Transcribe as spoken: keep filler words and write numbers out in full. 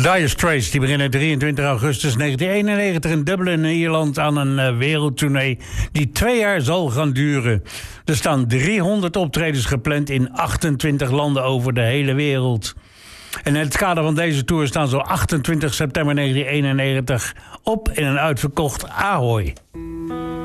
Dire Straits die beginnen drieëntwintig augustus negentien eenennegentig in Dublin, Ierland, aan een uh, wereldtournee die twee jaar zal gaan duren. Er staan driehonderd optredens gepland in achtentwintig landen over de hele wereld. En in het kader van deze tour staan ze achtentwintig september negentien eenennegentig op in een uitverkocht Ahoy.